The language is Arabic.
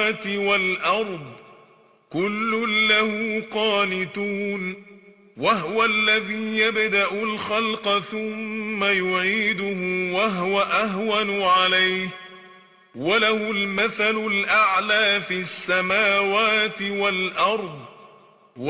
السماوات والأرض كل له قانتون وهو الذي يبدأ الخلق ثم يعيده وهو أهون عليه وله المثل الأعلى في السماوات والأرض